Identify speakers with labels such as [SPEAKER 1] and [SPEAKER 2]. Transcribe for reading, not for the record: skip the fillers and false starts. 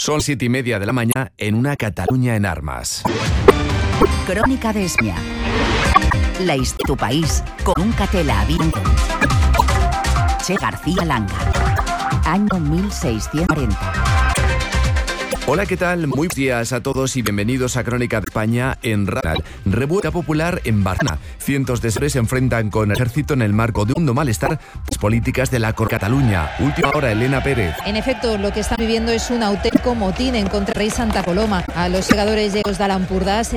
[SPEAKER 1] Son 7:30 de la mañana en una Cataluña en armas.
[SPEAKER 2] Crónica de Esmia. La historia de tu país con un Catela Che García Langa. Año 1640.
[SPEAKER 1] Hola, ¿qué tal? Muy buenos días a todos y bienvenidos a Crónica de España en Radio. Revuelta popular en Barcelona. Cientos de seres se enfrentan con el ejército en el marco de un hondo malestar por políticas de la Cataluña. Última hora, Elena Pérez.
[SPEAKER 3] En efecto, lo que están viviendo es un auténtico motín en contra del rey Santa Coloma. A los segadores llegos de l'Empordà